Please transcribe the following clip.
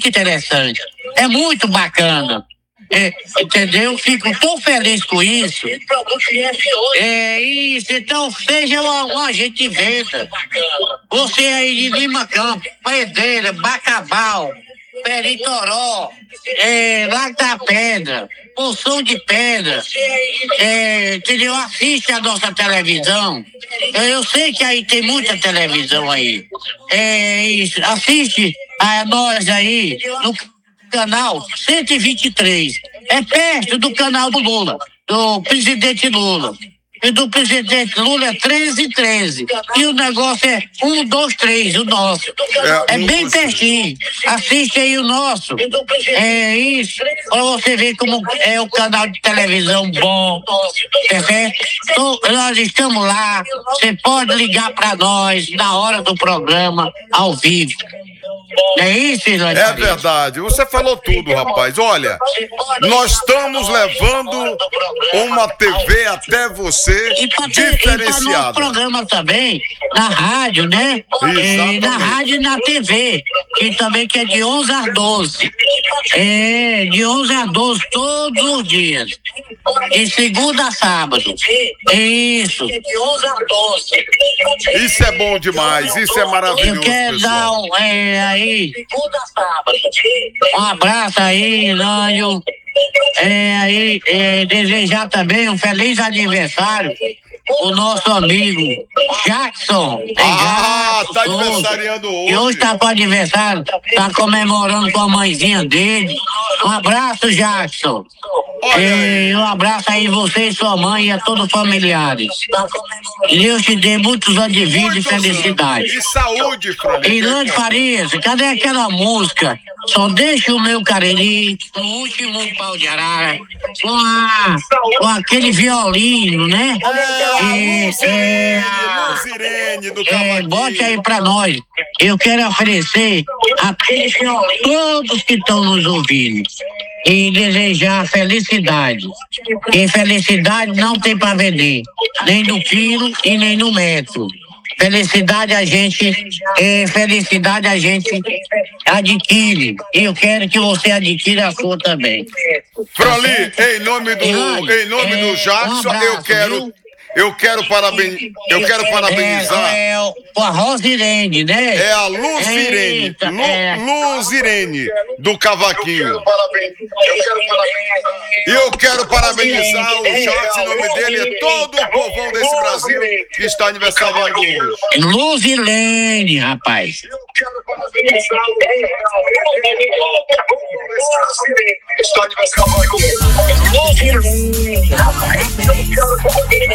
muito interessante, é muito bacana. Entendeu? Fico tão feliz com isso. É isso, então seja um agente de venda. Você aí de Lima Campos, Pedreira, Bacabal, Peritoró, Lago da Pedra, Poção de Pedra, entendeu? Assiste a nossa televisão. Eu sei que aí tem muita televisão aí. Isso, assiste a nós aí no canal 123. É perto do canal do Lula, do presidente Lula. E do presidente Lula é 1313. E o negócio é 123, o nosso. É bem pertinho. Assiste aí o nosso. É isso. Pra você ver como é o canal de televisão bom. Certo? Então, nós estamos lá. Você pode ligar pra nós na hora do programa, ao vivo. É isso, Ilane? É verdade, você falou tudo, rapaz. Olha, nós estamos levando uma TV até você diferenciada. E para programa também, na rádio, né? Na rádio e na TV, que é de 11 às 12. De 11 às 12 todos os dias. De segunda a sábado. Isso. De 11 às 12. Isso é bom demais, isso é maravilhoso. Eu quero dar um abraço aí, Nânio. Desejar também um feliz aniversário o nosso amigo Jackson. Tá aniversariando hoje. E hoje tá com aniversário, tá comemorando com a mãezinha dele. Um abraço, Jackson. Um abraço aí você e sua mãe e a todos os familiares. Deus te dê muitos anos de vida e felicidade. E saúde, Fran. Ilane Farias, cadê aquela música? Só deixa o meu Cariri no último pau de arara com aquele violino, né? Luz Irene do Cavaquinho. Bote aí pra nós. Eu quero oferecer a todos que estão nos ouvindo e desejar felicidade. E felicidade não tem pra vender, nem no quilo e nem no metro. Felicidade a gente adquire. E eu quero que você adquira a sua também. Frali, em nome do Jackson, eu quero parabenizar. Com a Rosirene, né? É a Luz Irene. Luz Irene do Cavaquinho. E eu quero parabenizar o Jackson, em nome dele e todo o povão desse Brasil que está aniversariando hoje. Luz Irene, rapaz. Eu quero parabenizar o Jackson, que está aniversariando hoje. Luz Irene, rapaz.